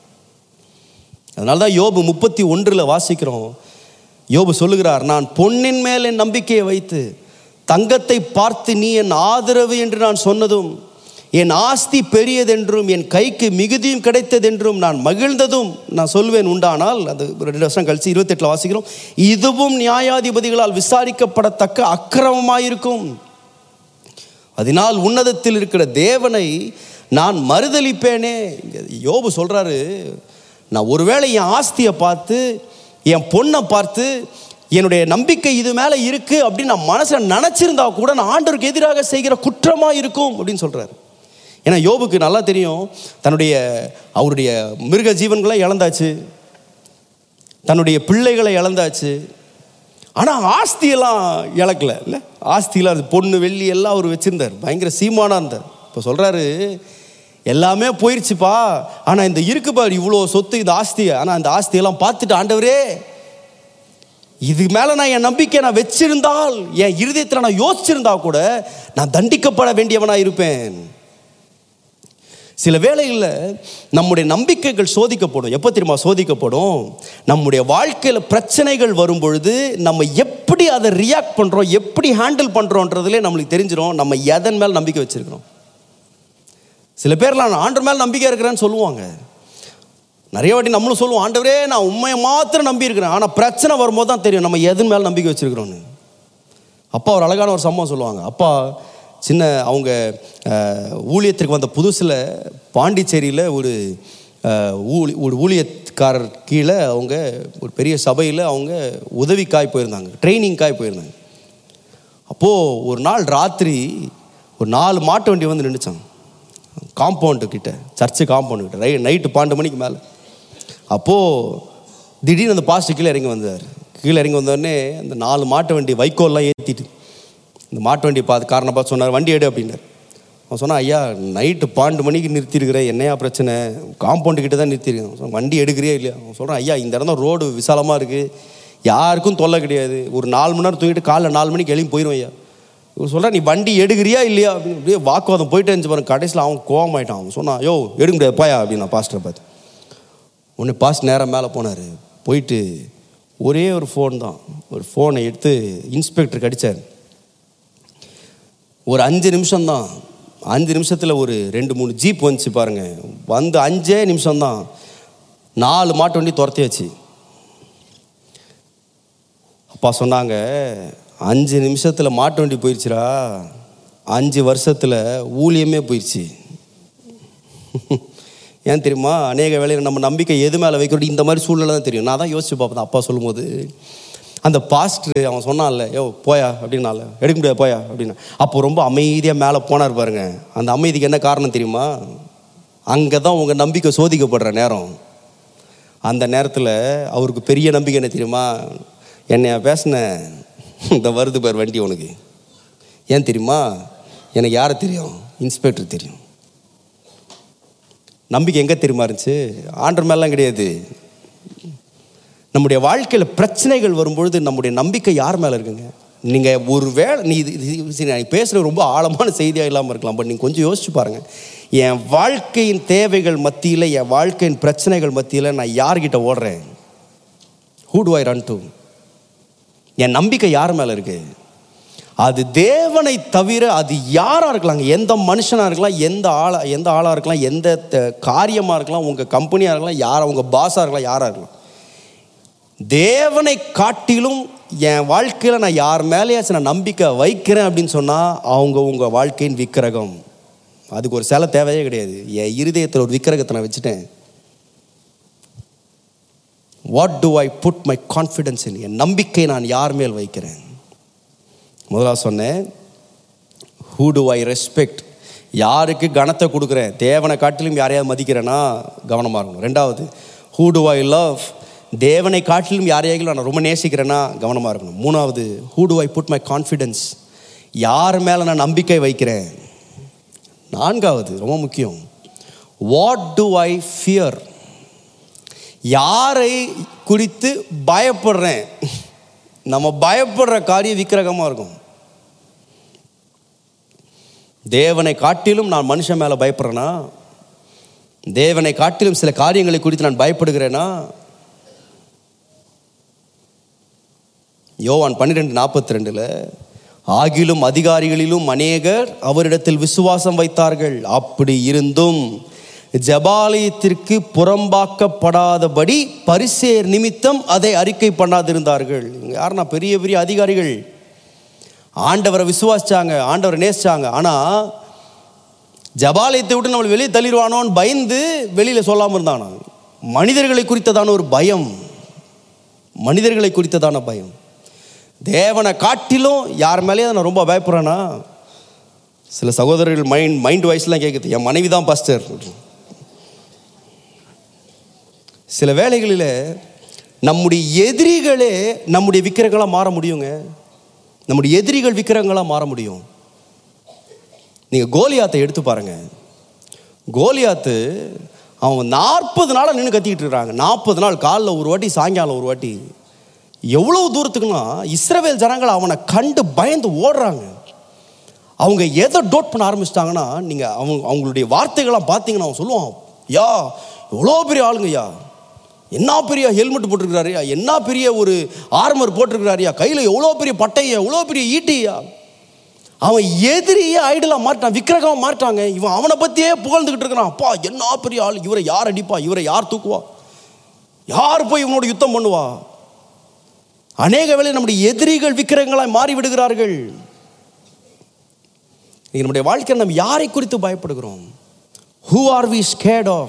அதனால தான் யோபு 31 வாசிக்கிறோம். யோபு சொல்லுகிறார், நான் பொன்னின் மேல் என் நம்பிக்கையை வைத்து தங்கத்தை பார்த்து நீ என் ஆதரவு என்று நான் சொன்னதும், என் ஆஸ்தி பெரியதென்றும் என் கைக்கு மிகுதியும் கிடைத்ததென்றும் நான் மகிழ்ந்ததும் நான் சொல்வேன் உண்டானால். அது 2 வருஷம் கழிச்சு 28 வாசிக்கிறோம், இதுவும் நியாயாதிபதிகளால் விசாரிக்கப்படத்தக்க அக்கிரமமாயிருக்கும். அதனால் உன்னதத்தில் இருக்கிற தேவனை நான் மறுதலிப்பேனே. யோபு சொல்றாரு, நான் ஒருவேளை என் ஆஸ்தியை பார்த்து, என் பொண்ணை பார்த்து, என்னுடைய நம்பிக்கை இது மேலே இருக்கு அப்படின்னு நான் மனசில் நினச்சிருந்தா கூட நான் ஆண்டவருக்கு எதிராக செய்கிற குற்றமாக இருக்கும் அப்படின்னு சொல்கிறார். ஏன்னா யோபுக்கு நல்லா தெரியும், அவருடைய மிருக ஜீவன்களை இழந்தாச்சு, தன்னுடைய பிள்ளைகளை இழந்தாச்சு, ஆனால் ஆஸ்தியெல்லாம் இழக்கலை இல்லை. ஆஸ்தியெல்லாம், அது பொண்ணு வெள்ளி எல்லாம் அவர் வச்சுருந்தார், பயங்கர சீமானாக இருந்தார். இப்போ சொல்கிறாரு, எல்லாமே போயிடுச்சுப்பா, ஆனால் இந்த இருக்குப்பா இவ்வளோ சொத்து, இந்த ஆஸ்தியை, ஆனால் அந்த ஆஸ்தியெல்லாம் பார்த்துட்டு, ஆண்டவரே இது மேலே நான் என் நம்பிக்கை நான் வச்சிருந்தால், என் இருதயத்தில் நான் யோசிச்சிருந்தா கூட நான் தண்டிக்கப்பட வேண்டியவனாக இருப்பேன். சில வேளைகளில் நம்முடைய நம்பிக்கைகள் சோதிக்கப்படும். எப்போ தெரியுமா சோதிக்கப்படும்? நம்முடைய வாழ்க்கையில் பிரச்சனைகள் வரும் பொழுது நம்ம எப்படி அதை ரியாக்ட் பண்ணுறோம், எப்படி ஹேண்டில் பண்ணுறோன்றதுலே நம்மளுக்கு தெரிஞ்சிடும் நம்ம எதன் மேல் நம்பிக்கை வச்சுருக்கிறோம். சில பேர்லாம் நான் ஆண்டவர் மேல் நம்பிக்கை இருக்கிறேன்னு சொல்லுவாங்க. நிறைய வாட்டி நம்மளும் சொல்லுவோம், ஆண்டவரே நான் உண்மையை மாத்திரம் நம்பி இருக்கிறேன். ஆனால் பிரச்சனை வரும்போது தான் தெரியும் நம்ம எதன் மேலே நம்பிக்கை வச்சுருக்கிறோன்னு. அப்பா ஒரு அழகான ஒரு சம்பவம் சொல்லுவாங்க. அப்பா அவங்க ஊழியத்திற்கு வந்த புதுசில் பாண்டிச்சேரியில் ஒரு ஊழியக்காரர் கீழே அவங்க ஒரு பெரிய சபையில் அவங்க உதவிக்காய் போயிருந்தாங்க, ட்ரைனிங்காய் போயிருந்தாங்க. அப்போது ஒரு நாள் ராத்திரி ஒரு 4 மாட்டு வண்டி வந்து நின்றுச்சாங்க காம்பவுண்டு கிட்ட, சர்ச்சு காம்பவுண்டு கிட்ட, நைட்டு 12 மணிக்கு மேலே. அப்போது திடீர்னு அந்த பாஸ்டர் கீழே இறங்கி வந்தார். கீழே இறங்கி வந்தோடனே அந்த 4 மாட்டு வண்டி வைக்கோல்லாம் ஏற்றிட்டு இந்த மாட்டு வண்டி காரனை பார்த்து சொன்னார், வண்டி எடு அப்படின்னார். அவன் சொன்னான், ஐயா நைட்டு 12 மணிக்கு நிறுத்திருக்கிறேன், என்னையா பிரச்சனை, காம்பவுண்டு கிட்ட தான் நிறுத்திருக்கேன், வண்டி எடுக்கிறியா இல்லையா? அவன் சொல்கிறான், ஐயா இந்த இடம் தான் ரோடு விசாலமாக இருக்குது, யாருக்கும் தொல்லை கிடையாது, ஒரு 4 மணி நேரம் தூங்கிட்டு காலைல 4 மணிக்கு எழும்பி போயிடும் ஐயா. இவன் சொல்கிறான், நீ வண்டி எடுக்கிறியா இல்லையா அப்படின்னு அப்படியே வாக்குவாதம் போயிட்டே இருந்துச்சு பாருங்க. கடைசியில் அவன் கோவமாயிட்டான். அவன் சொன்னான், யோ எடுக்க முடியாது போயா அப்படின்னு நான் பாஸ்டரை பார்த்து. ஒன்று பாஸ்ட் நேரம் மேலே போனார். போயிட்டு ஒரே ஒரு ஃபோன் தான், ஒரு ஃபோனை எடுத்து இன்ஸ்பெக்டருக்கு அடித்தார். ஒரு 5 நிமிஷம்தான், 5 நிமிஷத்தில் ஒரு 2-3 ஜீப் வந்துச்சு பாருங்கள். வந்து 5 நிமிஷம்தான் 4 மாட்டு வண்டி துரத்தியாச்சு. அப்பா சொன்னாங்க, 5 நிமிஷத்தில் மாட்டு வண்டி போயிடுச்சுரா, 5 வருஷத்தில் ஊழியமே போயிடுச்சு. ஏன் தெரியுமா? அநேக வேளையில் நம்ம நம்பிக்கை எது மேலே வைக்கிறோம் இந்த மாதிரி சூழ்நிலை தான் தெரியும். நான் தான் யோசிச்சு பார்ப்பேன். அப்பா சொல்லும்போது அந்த பாஸ்டர் அவன் சொன்னான்ல, யோ போயா அப்படின்னால, எடுக்க முடியாது போயா அப்படின்னா, அப்போ ரொம்ப அமைதியாக மேலே போனார் பாருங்க. அந்த அமைதிக்கு என்ன காரணம் தெரியுமா? அங்கே தான் உங்கள் நம்பிக்கை சோதிக்கப்படுற நேரம். அந்த நேரத்தில் அவருக்கு பெரிய நம்பிக்கை என்ன தெரியுமா? என்னைய பேசின இந்த வருது பேர் வண்டி உனக்கு. ஏன் தெரியுமா? எனக்கு யாரை தெரியும்? இன்ஸ்பெக்டர் தெரியும். நம்பிக்கை எங்கே தெரியுமா இருந்துச்சு? ஆண்டர் மேலாம் கிடையாது. நம்முடைய வாழ்க்கையில் பிரச்சனைகள் வரும்பொழுது நம்முடைய நம்பிக்கை யார் மேலே இருக்குங்க? நீங்கள் ஒரு வேளை நீ பேசுகிற ரொம்ப ஆழமான செய்தியாக இல்லாமல் இருக்கலாம். பட் நீங்கள் கொஞ்சம் யோசிச்சு பாருங்கள். என் வாழ்க்கையின் தேவைகள் மத்தியில், என் வாழ்க்கையின் பிரச்சனைகள் மத்தியில் நான் யார்கிட்ட ஓடுறேன்? Who do I run to? என் நம்பிக்கை யார் மேலே இருக்கு? அது தேவனை தவிர அது யாராக இருக்கலாங்க. எந்த மனுஷனாக இருக்கலாம், எந்த ஆளாக இருக்கலாம், எந்த காரியமாக இருக்கலாம், உங்கள் கம்பெனியாக இருக்கலாம், யார் உங்கள் பாஸாக இருக்கலாம், யாராக இருக்கலாம். தேவனை காட்டிலும் என் வாழ்க்கையில் நான் யார் மேலேயாச்சும் நான் நம்பிக்கை வைக்கிறேன் அப்படின்னு சொன்னால் அவங்க உங்கள் வாழ்க்கையின் விக்கிரகம். அதுக்கு ஒரு சிலை தேவையே கிடையாது. என் இருதயத்தில் ஒரு விக்கிரகத்தை நான் வச்சுட்டேன். What to I put my confidence in? என் நம்பிக்கை நான் யார் மேல் வைக்கிறேன்? முதலாக சொன்னேன், ஹூ டு ஐ ரெஸ்பெக்ட்? யாருக்கு கனத்தை கொடுக்குறேன்? தேவனை காட்டிலும் யாரையாவது மதிக்கிறேன்னா கவனமாக இருக்கணும். ரெண்டாவது, ஹூ டு ஐ லவ்? தேவனை காட்டிலும் யாரையாவது நான் ரொம்ப நேசிக்கிறேன்னா கவனமாக இருக்கணும். மூணாவது, who to I put my confidence? யார் மேலே நான் நம்பிக்கை வைக்கிறேன்? நான்காவது ரொம்ப முக்கியம், வாட் டு ஐ ஃபியர்? யாரை குறித்து பயப்படுறேன்? நம்ம பயப்படுற காரியம் விக்கிரகமாக இருக்கும். தேவனை காட்டிலும் நான் மனுஷன் மேலே பயப்படுறேன்னா, தேவனை காட்டிலும் சில காரியங்களை குறித்து நான் பயப்படுகிறேன்னா, யோவான் 12:42 ஆகிலும் அதிகாரிகளிலும் அநேகர் அவரிடத்தில் விசுவாசம் வைத்தார்கள். அப்படி இருந்தும் ஜெபாலயத்திற்கு புறம்பாக்கப்படாதபடி பரிசேயர் நிமித்தம் அதை அறிக்கை பண்ணாதிருந்தார்கள். யாருன்னா பெரிய பெரிய அதிகாரிகள் ஆண்டவரை விசுவாசிச்சாங்க, ஆண்டவரை நேசிச்சாங்க. ஆனால் ஜெபாலயத்தை விட்டு நம்மளை வெளியே தள்ளிடுவானோன்னு பயந்து வெளியில் சொல்லாமல் இருந்தானா. மனிதர்களை குறித்ததான ஒரு பயம், மனிதர்களை குறித்ததான பயம். தேவனை காட்டிலும் யார் மேலேயே நான் ரொம்ப பயப்படுறேன்னா, சில சகோதரர்கள் மைண்ட் வாய்ஸ்லாம் கேட்குது, என் மனைவி தான் பாஸ்டர். சில வேளைகளில் நம்முடைய எதிரிகளே நம்முடைய விக்கிரகங்களாக மாற முடியுங்க. நம்முடைய எதிரிகள் விக்கிரகங்களாக மாற முடியும். நீங்கள் கோலியாத்தை எடுத்து பாருங்க. கோலியாத்து அவன் 40 நாளாக நின்று கத்திக்கிட்டு இருக்கிறாங்க. 40 நாள், காலைல ஒரு வாட்டி, சாயங்காலம் ஒரு வாட்டி. எவ்வளோ தூரத்துக்குன்னா இஸ்ரவேல் ஜனங்கள் அவனை கண்டு பயந்து ஓடுறாங்க. அவங்க எதை டோட் பண்ண ஆரம்பிச்சிட்டாங்கன்னா, நீங்கள் அவங்களுடைய வார்த்தைகள்லாம் பார்த்தீங்கன்னா அவன் சொல்லுவான், யா எவ்வளோ பெரிய ஆளுங்கய்யா, என்ன பெரிய ஹெல்மெட் போட்டிருக்கிறாரியா, என்ன பெரிய ஒரு ஆர்மர் போட்டிருக்கிறாரியா, கையில் எவ்வளோ பெரிய பட்டையா, எவ்வளோ பெரிய ஈட்டியா. அவன் எதிரியே ஐடலாக மாட்டான், விக்கிரகமாக மாட்டாங்க. இவன் அவனை பற்றியே புகழ்ந்துக்கிட்டு இருக்கிறான். அப்பா என்ன பெரிய ஆள், இவரை யார் அடிப்பா, இவரை யார் தூக்குவா, யார் போய் இவனோட யுத்தம் பண்ணுவா. அநேக வேளை நம்முடைய எதிரிகள் விக்கிரகங்களாய் மாறி விடுகிறார்கள். நம்முடைய வாழ்க்கையில் நம்ம யாரை குறித்து பயப்படுகிறோம்? Who are we scared of?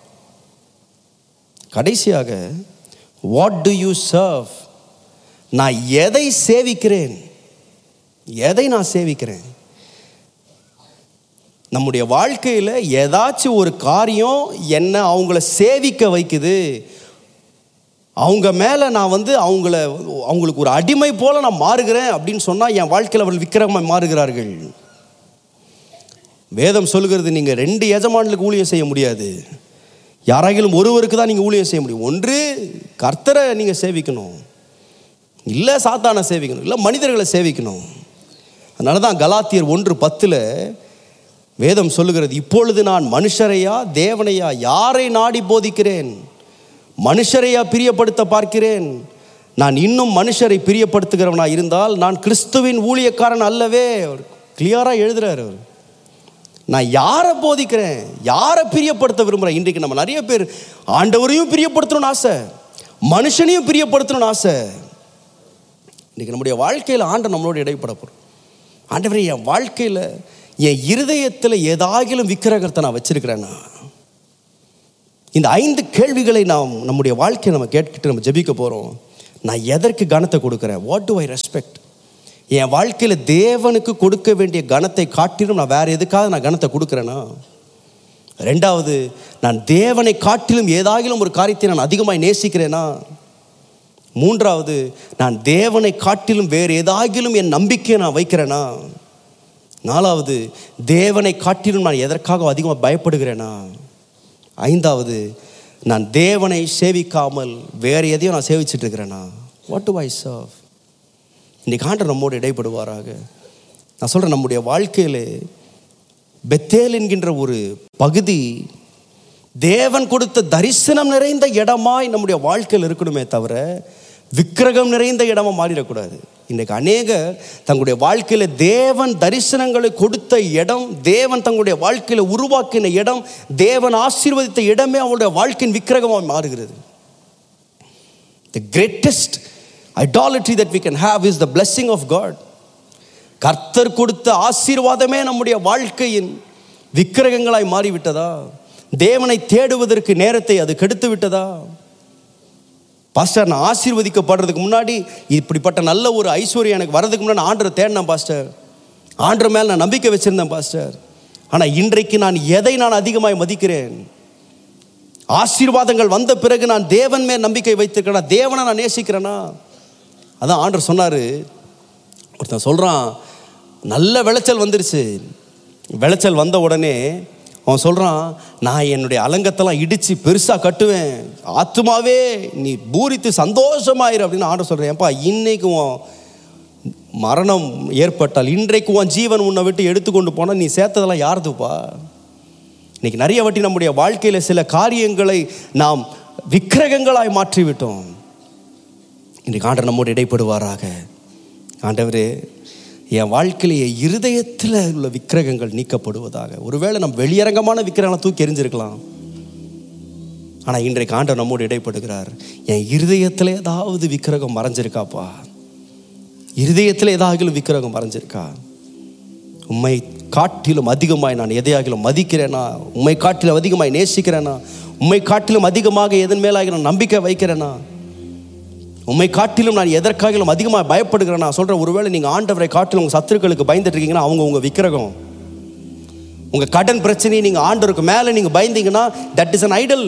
கடைசியாக, what do you serve? நான் எதை சேவிக்கிறேன்? எதை நான் சேவிக்கிறேன்? நம்முடைய வாழ்க்கையில் ஏதாச்சும் ஒரு காரியம் என்ன அவங்கள சேவிக்க வைக்குது, அவங்க மேலே நான் அவங்களுக்கு ஒரு அடிமை போல நான் மாறுகிறேன் அப்படின்னு சொன்னால் என் வாழ்க்கையில் அவர்கள் விக்கிரகமாக மாறுகிறார்கள். வேதம் சொல்லுகிறது, நீங்கள் 2 எஜமானுக்கு ஊழியம் செய்ய முடியாது. யாராகிலும் ஒருவருக்கு தான் நீங்கள் ஊழியம் செய்ய முடியும். ஒன்று கர்த்தரை நீங்கள் சேவிக்கணும், இல்லை சாத்தானை சேவிக்கணும், இல்லை மனிதர்களை சேவிக்கணும். அதனால தான் கலாத்தியர் 1:10 வேதம் சொல்லுகிறது, இப்பொழுது நான் மனுஷரையா தேவனையா யாரை நாடி போதிக்கிறேன்? மனுஷரையா பிரியப்படுத்த பார்க்கிறேன்? நான் இன்னும் மனுஷரை பிரியப்படுத்துகிறவனா இருந்தால் நான் கிறிஸ்துவின் ஊழியக்காரன் அல்லவே. கிளியராக எழுதுறாரு. நான் யாரை போதிக்கிறேன், யாரை பிரியப்படுத்த விரும்புகிறேன்? இன்றைக்கு நம்ம நிறைய பேர் ஆண்டவரையும் பிரியப்படுத்தணும்னு ஆசை, மனுஷனையும் பிரியப்படுத்தணும்னு ஆசை. இன்றைக்கி நம்முடைய வாழ்க்கையில் ஆண்டவர் நம்மளோட இடைப்பட போகிறோம். ஆண்டவரே, என் வாழ்க்கையில் என் இருதயத்தில் ஏதாகிலும் விக்கிரகத்தை நான் வச்சிருக்கிறேன்னா? இந்த 5 கேள்விகளை நாம் நம்முடைய வாழ்க்கையை நம்ம கேட்டுக்கிட்டு நம்ம ஜெபிக்க போகிறோம். நான் எதற்கு கனத்தை கொடுக்குறேன்? What to I respect? என் வாழ்க்கையில் தேவனுக்கு கொடுக்க வேண்டிய கனத்தை காட்டிலும் நான் வேறு எதுக்காக நான் கனத்தை கொடுக்குறேன்னா? 2வது, நான் தேவனை காட்டிலும் ஏதாகிலும் ஒரு காரியத்தை நான் அதிகமாக நேசிக்கிறேனா? 3வது, நான் தேவனை காட்டிலும் வேறு ஏதாகிலும் என் நம்பிக்கையை நான் வைக்கிறேனா? 4வது, தேவனை காட்டிலும் நான் எதற்காக அதிகமாக பயப்படுகிறேனா? 5வது, நான் தேவனை சேவிக்காமல் வேறு எதையும் நான் சேவிச்சுட்டு இருக்கிறேனா? What to I serve? இன்றைக்கு ஆண்டவர் நம்மோடு இடைப்படுவாராக. நான் சொல்கிறேன், நம்முடைய வாழ்க்கையில் பெத்தேல் என்கின்ற ஒரு பகுதி தேவன் கொடுத்த தரிசனம் நிறைந்த இடமாய் நம்முடைய வாழ்க்கையில் இருக்கணுமே தவிர விக்கிரகம் நிறைந்த இடமா மாறிடக்கூடாது. இன்றைக்கு அநேகர் தங்களுடைய வாழ்க்கையில் தேவன் தரிசனங்களை கொடுத்த இடம், தேவன் தங்களுடைய வாழ்க்கையில் உருவாக்கின இடம், தேவன் ஆசீர்வதித்த இடமே அவங்களுடைய வாழ்க்கையின் விக்கிரகமாக மாறுகிறது. The greatest idolatry that we can have is the blessing of God. கர்த்தர் கொடுத்த ஆசீர்வாதமே நம்முடைய வாழ்க்கையின் விக்கிரகங்களாய் மாறிவிட்டதா? தேவனை தேடுவதற்கு நேரத்தை அது கெடுத்து விட்டதா? பாஸ்டர், நான் ஆசீர்வதிக்கப்படுறதுக்கு முன்னாடி, இப்படிப்பட்ட நல்ல ஒரு ஐஸ்வர்யம் எனக்கு வர்றதுக்கு முன்னாடி ஆண்டரை தேடினேன் பாஸ்டர், ஆண்டர் மேல் நான் நம்பிக்கை வச்சிருந்தேன் பாஸ்டர். ஆனால் இன்றைக்கு நான் எதை நான் அதிகமாக மதிக்கிறேன்? ஆசீர்வாதங்கள் வந்த பிறகு நான் தேவன் மேல் நம்பிக்கை வைத்திருக்கிறேனா? தேவனை நான் நேசிக்கிறேனா? அதான் ஆண்டர் சொன்னார். ஒருத்தன் சொல்கிறான், நல்ல விளைச்சல் வந்துருச்சு. விளைச்சல் வந்த உடனே அவன் சொல்கிறான், நான் என்னுடைய அலங்கத்தெல்லாம் இடித்து பெருசாக கட்டுவேன், ஆத்துமாவே நீ பூரித்து சந்தோஷமாயிரு அப்படின்னு ஆண்டவர் சொல்கிறேன். ஏப்பா, இன்னைக்கு உன் மரணம் ஏற்பட்டால், இன்றைக்கு உன் ஜீவன் உன்னை விட்டு எடுத்துக்கொண்டு போனால் நீ சேர்த்ததெல்லாம் யாருதுப்பா? இன்னைக்கு நிறைய வாட்டி நம்முடைய வாழ்க்கையில் சில காரியங்களை நாம் விக்கிரகங்களாய் மாற்றிவிட்டோம். இன்றைக்கு ஆண்டவர் நம்மோடு இடைப்படுவாராக. ஆண்டவரே, என் வாழ்க்கையில் என் இருதயத்தில் உள்ள விக்கிரகங்கள் நீக்கப்படுவதாக. ஒருவேளை நம்ம வெளியரங்கமான விக்கிரகங்களை தூக்கி எறிஞ்சிருக்கலாம், ஆனால் இன்றைக்கு ஆண்டவர் நம்மோடு இடைப்படுகிறார். என் இருதயத்தில் ஏதாவது விக்கிரகம் மறைஞ்சிருக்காப்பா? இருதயத்தில் ஏதாவது விக்கிரகம் மறைஞ்சிருக்கா? உம்மை காட்டிலும் அதிகமாய் நான் எதையாகிலும் மதிக்கிறேனா? உம்மை காட்டிலும் அதிகமாய் நேசிக்கிறேனா? உம்மை காட்டிலும் அதிகமாக எதன் மேலாக நான் நம்பிக்கை வைக்கிறேனா? உம்மை காட்டிலும் நான் எதற்காகிலும் அதிகமாக பயப்படுகிறேன். நான் சொல்கிறேன், ஒருவேளை நீங்கள் ஆண்டவரை காட்டிலும் உங்கள் சத்துருக்களுக்கு பயந்துட்டு இருக்கீங்கன்னா அவங்க உங்கள் விக்கிரகம். உங்கள் கடன் பிரச்சனையை நீங்கள் ஆண்டவருக்கு மேலே நீங்கள் பயந்தீங்கன்னா தட் இஸ் அன் ஐடல்.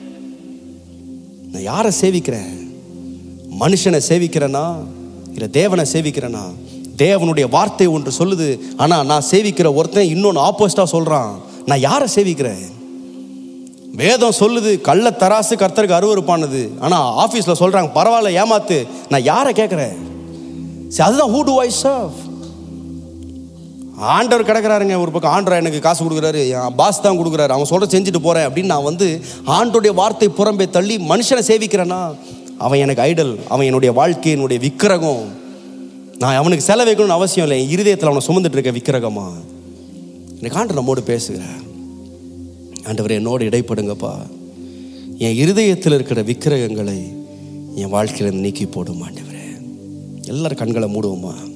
நான் யாரை சேவிக்கிறேன்? மனுஷனை சேவிக்கிறேனா இல்லை தேவனை சேவிக்கிறேனா? தேவனுடைய வார்த்தை ஒன்று சொல்லுது, ஆனால் நான் சேவிக்கிற ஒருத்தன் இன்னொன்று ஆப்போசிட்டாக சொல்கிறான். நான் யாரை சேவிக்கிறேன்? வேதம் சொல்லுது கள்ள தராசு கர்த்தருக்கு அருவருப்பானது, ஆனால் ஆஃபீஸில் சொல்கிறாங்க பரவாயில்ல ஏமாத்து. நான் யாரை கேட்குறேன்? சரி, அதுதான் who do I serve? ஆண்டவர் கிடக்கிறாருங்க ஒரு பக்கம், ஆண்டவர் எனக்கு காசு கொடுக்குறாரு, என் பாஸ் தான் கொடுக்குறாரு, அவன் சொல்கிற செஞ்சுட்டு போகிறேன் அப்படின்னு நான் வந்து ஆண்டோடைய வார்த்தை புறம்பே தள்ளி மனுஷனை சேவிக்கிறேன்னா அவன் எனக்கு ஐடல், அவன் என்னுடைய வாழ்க்கை, என்னுடைய விக்கிரகம். நான் அவனுக்கு செலவு வைக்கணும்னு அவசியம் இல்லை, என் இருதயத்தில் அவனை சுமந்துட்டு இருக்க விக்கிரகமா? எனக்கு ஆண்டவர் நம்மோடு பேசுகிறேன். ஆண்டவரே, என்னோடு இடைப்படுங்கப்பா. என் இருதயத்தில் இருக்கிற விக்கிரகங்களை என் வாழ்க்கையில நீக்கி போடும் ஆண்டவரே. எல்லாரும் கண்களை மூடுவோமா?